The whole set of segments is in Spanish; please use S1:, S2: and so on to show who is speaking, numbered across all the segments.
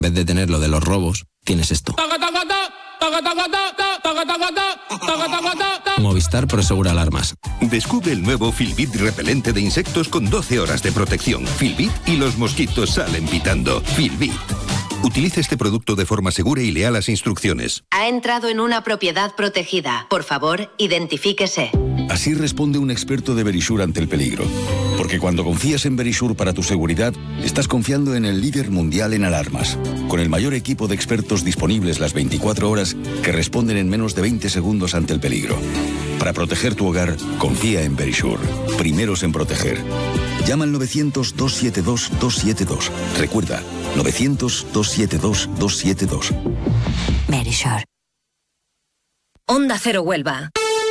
S1: En vez de tener lo de los robos, tienes esto. Movistar Prosegura Alarmas.
S2: Descubre el nuevo Filbit repelente de insectos con 12 horas de protección. Filbit y los mosquitos salen pitando. Filbit. Utilice este producto de forma segura y lea las instrucciones.
S3: Ha entrado en una propiedad protegida. Por favor, identifíquese.
S4: Así responde un experto de Verisure ante el peligro. Porque cuando confías en Verisure para tu seguridad, estás confiando en el líder mundial en alarmas. Con el mayor equipo de expertos disponibles las 24 horas que responden en menos de 20 segundos ante el peligro. Para proteger tu hogar, confía en Verisure. Primeros en proteger. Llama al 900-272-272. Recuerda, 900-272-272.
S5: Verisure. Onda Cero Huelva.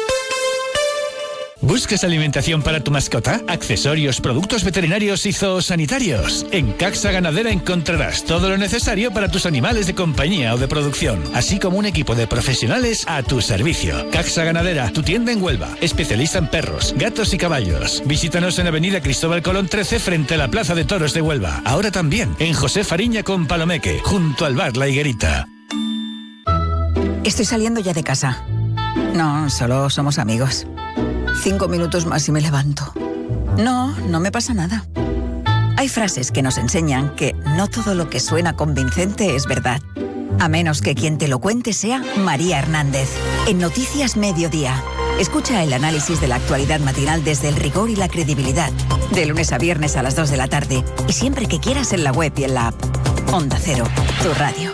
S6: ¿Buscas alimentación para tu mascota? Accesorios, productos veterinarios y zoosanitarios. En Caxa Ganadera encontrarás todo lo necesario para tus animales de compañía o de producción, así como un equipo de profesionales a tu servicio. Caxa Ganadera, tu tienda en Huelva, especialista en perros, gatos y caballos. Visítanos en Avenida Cristóbal Colón 13 frente a la Plaza de Toros de Huelva. Ahora también en José Fariña con Palomeque, junto al bar La Higuerita.
S7: Estoy saliendo ya de casa. No, solo somos amigos. 5 minutos más y me levanto. No me pasa nada. Hay frases que nos enseñan que no todo lo que suena convincente es verdad. A menos que quien te lo cuente sea María Hernández. En Noticias Mediodía. Escucha el análisis de la actualidad matinal desde el rigor y la credibilidad. De lunes a viernes a las 2 de la tarde. Y siempre que quieras en la web y en la app. Onda Cero, tu radio.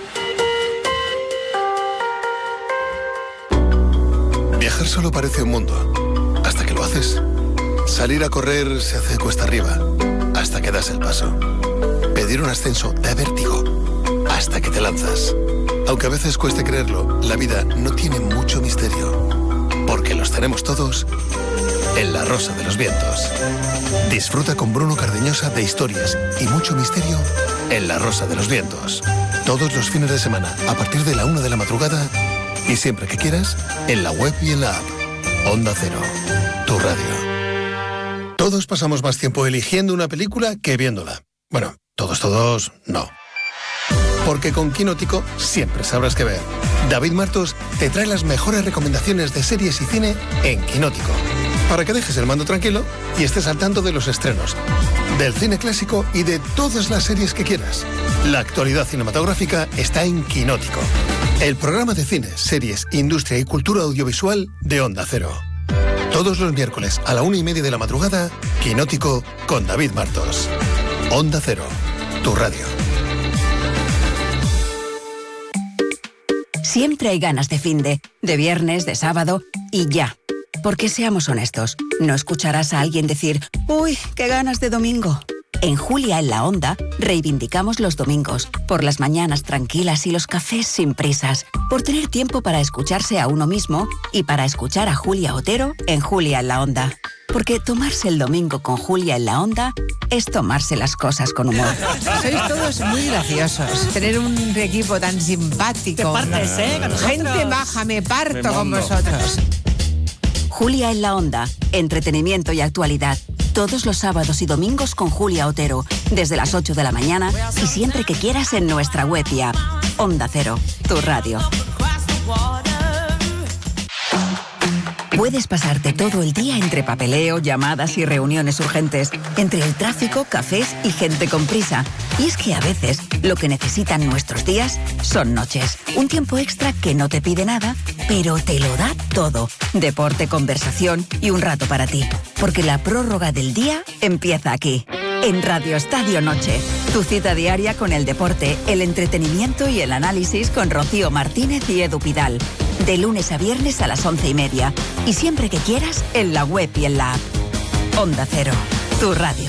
S8: Viajar solo parece un mundo. Hasta que lo haces. Salir a correr se hace cuesta arriba, hasta que das el paso. Pedir un ascenso da vértigo, hasta que te lanzas. Aunque a veces cueste creerlo, la vida no tiene mucho misterio, porque los tenemos todos en La Rosa de los Vientos. Disfruta con Bruno Cardeñosa de historias y mucho misterio en La Rosa de los Vientos. Todos los fines de semana, a partir de la 1 de la madrugada, y siempre que quieras, en la web y en la app. Onda Cero, tu radio. Todos pasamos más tiempo eligiendo una película que viéndola. Bueno, todos, no. Porque con Quinótico siempre sabrás qué ver. David Martos te trae las mejores recomendaciones de series y cine en Quinótico. Para que dejes el mando tranquilo y estés al tanto de los estrenos, del cine clásico y de todas las series que quieras. La actualidad cinematográfica está en Quinótico. El programa de cine, series, industria y cultura audiovisual de Onda Cero. Todos los miércoles a la 1:30 de la madrugada, Quinótico con David Martos. Onda Cero, tu radio.
S7: Siempre hay ganas de finde, de viernes, de sábado y ya. Porque seamos honestos, no escucharás a alguien decir, ¡uy, qué ganas de domingo! En Julia en la Onda reivindicamos los domingos, por las mañanas tranquilas y los cafés sin prisas, por tener tiempo para escucharse a uno mismo y para escuchar a Julia Otero en Julia en la Onda. Porque tomarse el domingo con Julia en la Onda es tomarse las cosas con humor.
S9: Sois todos muy graciosos. Tener un equipo tan simpático.
S10: Te partes, ¿no?
S9: Gente maja, me parto con vosotros.
S7: Julia en la Onda, entretenimiento y actualidad. Todos los sábados y domingos con Julia Otero, desde las 8 de la mañana y siempre que quieras en nuestra web y app. Onda Cero, tu radio. Puedes pasarte todo el día entre papeleo, llamadas y reuniones urgentes, entre el tráfico, cafés y gente con prisa. Y es que a veces lo que necesitan nuestros días son noches. Un tiempo extra que no te pide nada, pero te lo da todo. Deporte, conversación y un rato para ti. Porque la prórroga del día empieza aquí. En Radio Estadio Noche, tu cita diaria con el deporte, el entretenimiento y el análisis con Rocío Martínez y Edu Pidal. De lunes a viernes a las 11:30. Y siempre que quieras, en la web y en la app. Onda Cero, tu radio.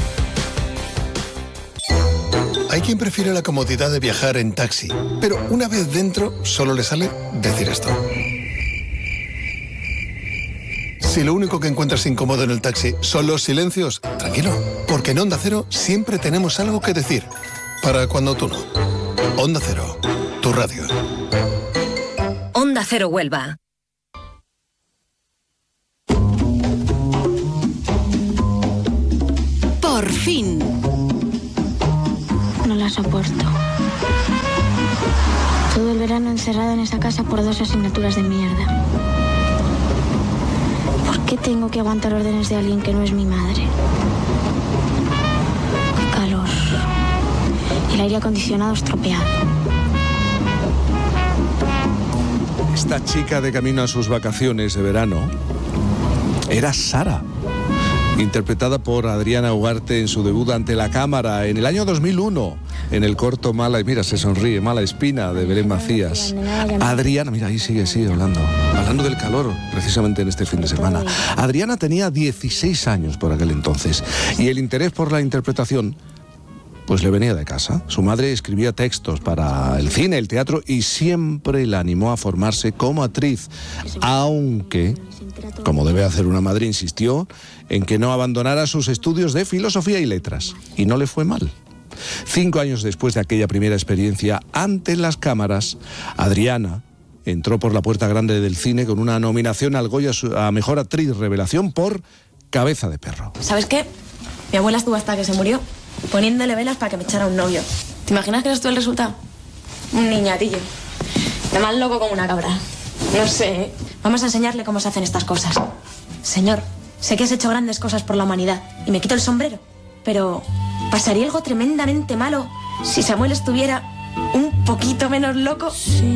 S8: Hay quien prefiere la comodidad de viajar en taxi, pero una vez dentro solo le sale decir esto. Si lo único que encuentras incómodo en el taxi son los silencios, tranquilo, porque en Onda Cero siempre tenemos algo que decir, para cuando tú no. Onda Cero, tu radio.
S5: Onda Cero Huelva.
S11: Por fin.
S12: No la soporto.
S10: Todo el verano encerrada en esa casa por 2 asignaturas de mierda. ¿Por qué tengo que aguantar órdenes de alguien que no es mi madre? Qué calor. El aire acondicionado estropeado.
S11: Esta chica de camino a sus vacaciones de verano era Sara, interpretada por Adriana Ugarte en su debut ante la cámara en el año 2001, en el corto Mira, se sonríe, Mala Espina, de Belén Macías. Adriana, mira, ahí sigue hablando del calor, precisamente en este fin de semana. Adriana tenía 16 años por aquel entonces, y el interés por la interpretación pues le venía de casa. Su madre escribía textos para el cine, el teatro, y siempre la animó a formarse como actriz, aunque, como debe hacer una madre, insistió en que no abandonara sus estudios de filosofía y letras. Y no le fue mal. 5 años después de aquella primera experiencia ante las cámaras, Adriana entró por la puerta grande del cine con una nominación al Goya a Mejor Actriz Revelación por Cabeza de Perro.
S12: ¿Sabes qué? Mi abuela estuvo hasta que se murió poniéndole velas para que me echara un novio. ¿Te imaginas que eres tú el resultado? Un niñatillo. De más loco como una cabra. No sé, ¿eh? Vamos a enseñarle cómo se hacen estas cosas. Señor, sé que has hecho grandes cosas por la humanidad y me quito el sombrero, pero pasaría algo tremendamente malo si Samuel estuviera un poquito menos loco.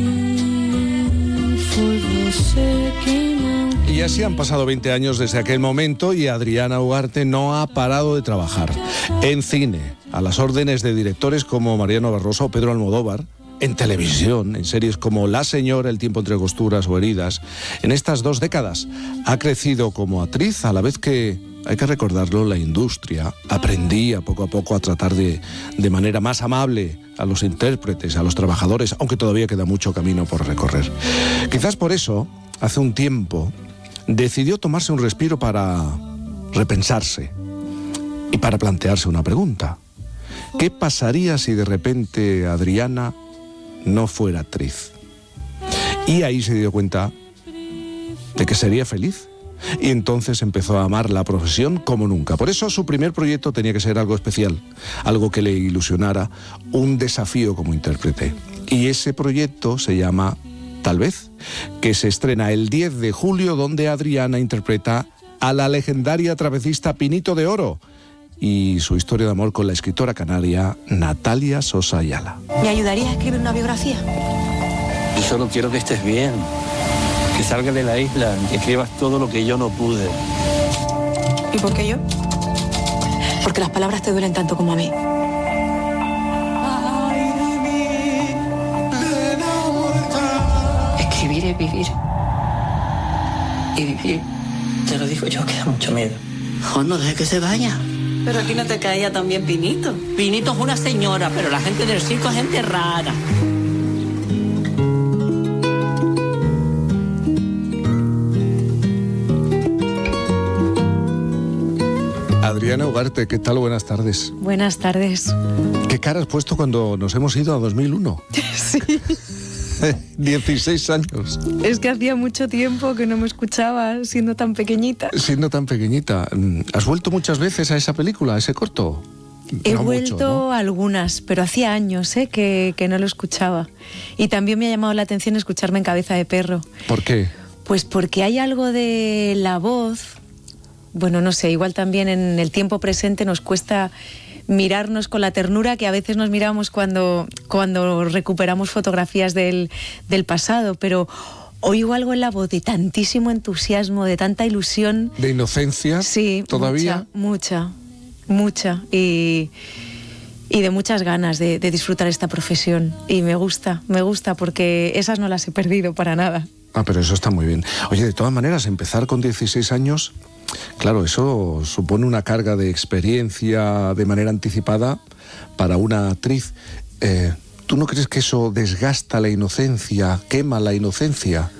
S11: Y así han pasado 20 años desde aquel momento y Adriana Ugarte no ha parado de trabajar. En cine, a las órdenes de directores como Mariano Barroso o Pedro Almodóvar, en televisión, en series como La Señora, El tiempo entre costuras o Heridas. En estas 2 décadas ha crecido como actriz, a la vez que, hay que recordarlo, la industria aprendía poco a poco a tratar de manera más amable a los intérpretes, a los trabajadores, aunque todavía queda mucho camino por recorrer. Quizás por eso, hace un tiempo, decidió tomarse un respiro para repensarse y para plantearse una pregunta. ¿Qué pasaría si de repente Adriana no fuera actriz? Y ahí se dio cuenta de que sería feliz. Y entonces empezó a amar la profesión como nunca. Por eso su primer proyecto tenía que ser algo especial, algo que le ilusionara, un desafío como intérprete. Y ese proyecto se llama Tal vez, que se estrena el 10 de julio, donde Adriana interpreta a la legendaria trapecista Pinito de Oro y su historia de amor con la escritora canaria Natalia Sosa Ayala.
S12: ¿Me ayudaría a escribir una biografía?
S13: Yo solo quiero que estés bien, que salgas de la isla, que escribas todo lo que yo no pude.
S12: ¿Y por qué yo? Porque las palabras te duelen tanto como a mí.
S13: Escribir es vivir. Y vivir, te lo digo yo, que da mucho miedo.
S14: No dejes que se vaya.
S15: Pero aquí no te caía también Pinito.
S14: Pinito es una señora, pero la gente del circo es gente rara.
S11: Adriana Ugarte, ¿qué tal? Buenas tardes.
S16: Buenas tardes.
S11: ¿Qué cara has puesto cuando nos hemos ido a 2001?
S16: Sí.
S11: 16 años.
S16: Es que hacía mucho tiempo que no me escuchaba siendo tan pequeñita.
S11: Siendo tan pequeñita. ¿Has vuelto muchas veces a esa película, a ese corto?
S16: He vuelto algunas, pero hacía años que no lo escuchaba. Y también me ha llamado la atención escucharme en Cabeza de Perro.
S11: ¿Por qué?
S16: Pues porque hay algo de la voz. Bueno, no sé, igual también en el tiempo presente nos cuesta mirarnos con la ternura que a veces nos miramos cuando recuperamos fotografías del pasado, pero oigo algo en la voz de tantísimo entusiasmo, de tanta ilusión.
S11: ¿De inocencia?
S16: Sí,
S11: todavía.
S16: Mucha. Y de muchas ganas de disfrutar esta profesión. Y me gusta porque esas no las he perdido para nada.
S11: Ah, pero eso está muy bien. Oye, de todas maneras, empezar con 16 años... Claro, eso supone una carga de experiencia de manera anticipada para una actriz. ¿Tú no crees que eso desgasta la inocencia, quema la inocencia?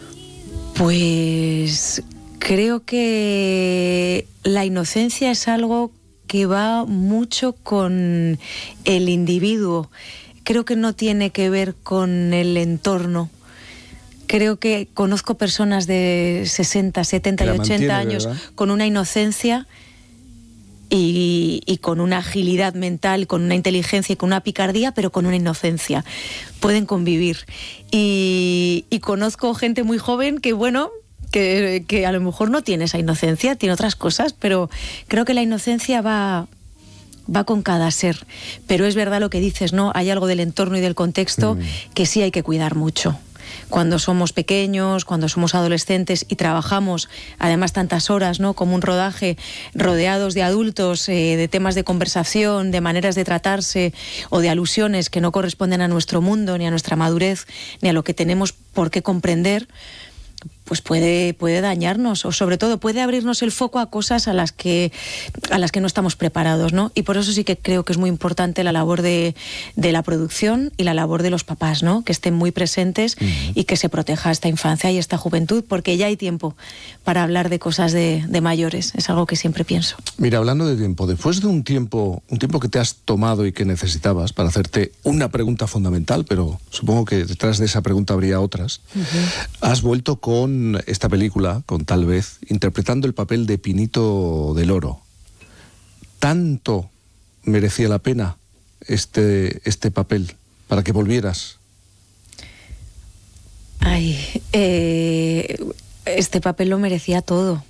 S16: Pues creo que la inocencia es algo que va mucho con el individuo. Creo que no tiene que ver con el entorno. Creo que conozco personas de 60, 70 y 80 años, ¿verdad?, con una inocencia y con una agilidad mental, con una inteligencia y con una picardía, pero con una inocencia. Pueden convivir. Y conozco gente muy joven que, bueno, que a lo mejor no tiene esa inocencia, tiene otras cosas, pero creo que la inocencia va con cada ser. Pero es verdad lo que dices, ¿no? Hay algo del entorno y del contexto que sí hay que cuidar mucho. Cuando somos pequeños, cuando somos adolescentes y trabajamos además tantas horas, ¿no? Como un rodaje, rodeados de adultos, de temas de conversación, de maneras de tratarse o de alusiones que no corresponden a nuestro mundo, ni a nuestra madurez, ni a lo que tenemos por qué comprender, pues puede dañarnos, o sobre todo puede abrirnos el foco a cosas a las que no estamos preparados, ¿no? Y por eso sí que creo que es muy importante la labor de la producción y la labor de los papás, ¿no? Que estén muy presentes y que se proteja esta infancia y esta juventud, porque ya hay tiempo para hablar de cosas de mayores. Es algo que siempre pienso.
S11: Mira, hablando de tiempo, después de un tiempo que te has tomado y que necesitabas para hacerte una pregunta fundamental, pero supongo que detrás de esa pregunta habría otras, has vuelto con esta película, con Tal vez, interpretando el papel de Pinito del Oro. ¿Tanto merecía la pena este papel para que volvieras?
S16: Ay, este papel lo merecía todo.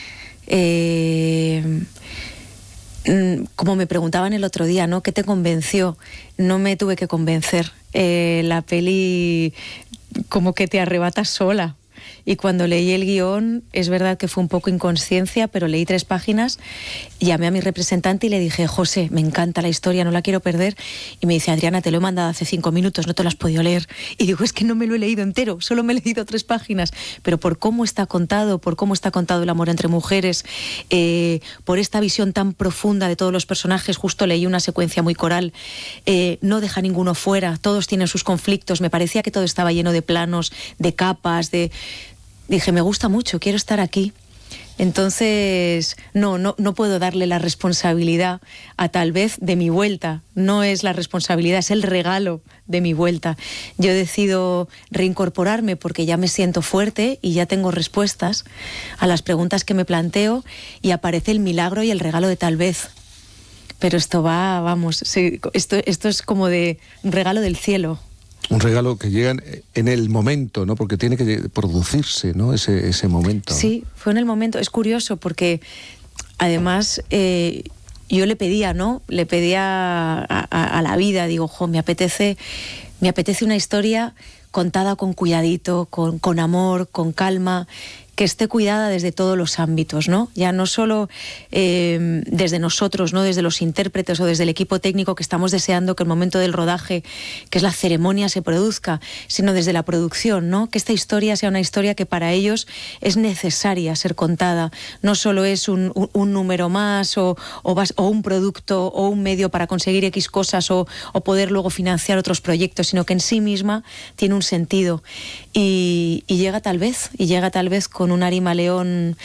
S16: Como me preguntaban el otro día, ¿no? ¿Qué te convenció? No me tuve que convencer. La peli como que te arrebata sola. Y cuando leí el guión, es verdad que fue un poco inconsciencia, pero leí 3 páginas, llamé a mi representante y le dije: José, me encanta la historia, no la quiero perder. Y me dice: Adriana, te lo he mandado hace 5 minutos, no te lo has podido leer. Y digo: es que no me lo he leído entero, solo me he leído 3 páginas. Pero por cómo está contado el amor entre mujeres, por esta visión tan profunda de todos los personajes, justo leí una secuencia muy coral, no deja ninguno fuera, todos tienen sus conflictos, me parecía que todo estaba lleno de planos, de capas, Dije, me gusta mucho, quiero estar aquí. Entonces, no puedo darle la responsabilidad a Tal vez de mi vuelta. No es la responsabilidad, es el regalo de mi vuelta. Yo decido reincorporarme porque ya me siento fuerte y ya tengo respuestas a las preguntas que me planteo, y aparece el milagro y el regalo de Tal vez. Pero esto esto es como de un regalo del cielo.
S11: Un regalo que llega en el momento, ¿no? Porque tiene que producirse, ¿no? Ese momento.
S16: Sí, fue en el momento. Es curioso porque, además, yo le pedía, ¿no? Le pedía a la vida, digo, me apetece una historia contada con cuidadito, con amor, con calma, que esté cuidada desde todos los ámbitos, ¿no? Ya no solo desde nosotros, ¿no? Desde los intérpretes o desde el equipo técnico, que estamos deseando que el momento del rodaje, que es la ceremonia, se produzca, sino desde la producción, ¿no? Que esta historia sea una historia que para ellos es necesaria ser contada. No solo es un número más o un producto o un medio para conseguir X cosas o poder luego financiar otros proyectos, sino que en sí misma tiene un sentido. Y llega Tal vez con un Arima León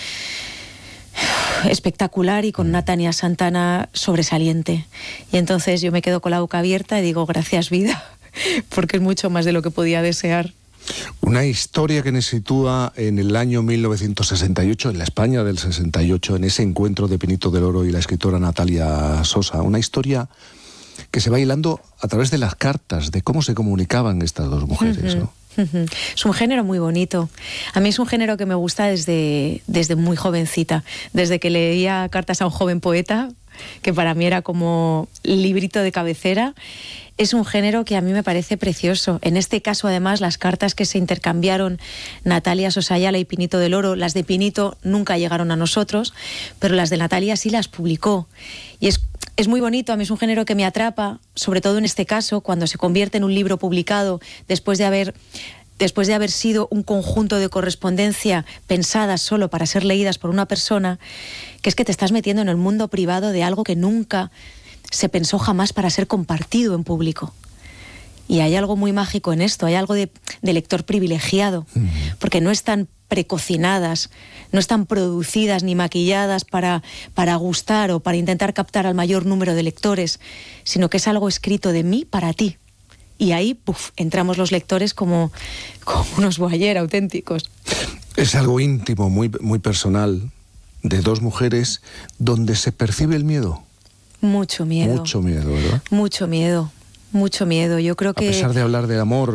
S16: espectacular y con una Tania Santana sobresaliente. Y entonces yo me quedo con la boca abierta y digo: gracias, vida, porque es mucho más de lo que podía desear.
S11: Una historia que nos sitúa en el año 1968, en la España del 68, en ese encuentro de Pinito del Oro y la escritora Natalia Sosa. Una historia que se va hilando a través de las cartas, de cómo se comunicaban estas dos mujeres, ¿no?
S16: Es un género muy bonito. A mí es un género que me gusta desde muy jovencita, desde que leía cartas a un joven poeta, que para mí era como librito de cabecera. Es un género que a mí me parece precioso. En este caso, además, las cartas que se intercambiaron Natalia Sosayala y Pinito del Oro, las de Pinito nunca llegaron a nosotros, pero las de Natalia sí las publicó. Y es muy bonito, a mí es un género que me atrapa, sobre todo en este caso, cuando se convierte en un libro publicado después de haber sido un conjunto de correspondencia pensadas solo para ser leídas por una persona, que es que te estás metiendo en el mundo privado de algo que nunca se pensó jamás para ser compartido en público. Y hay algo muy mágico en esto, hay algo de lector privilegiado, porque no están precocinadas, no están producidas ni maquilladas para gustar o para intentar captar al mayor número de lectores, sino que es algo escrito de mí para ti. Y ahí entramos los lectores como unos voyeur auténticos.
S11: Es algo íntimo, muy, muy personal. de dos mujeres donde se percibe el miedo.
S16: Mucho miedo.
S11: Mucho miedo, ¿verdad?
S16: Mucho miedo. Mucho miedo. Yo creo que...
S11: A pesar de hablar de amor,